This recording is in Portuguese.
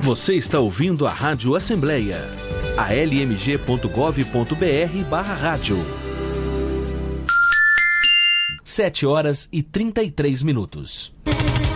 Você está ouvindo a Rádio Assembleia, almg.gov.br/rádio. 7h33.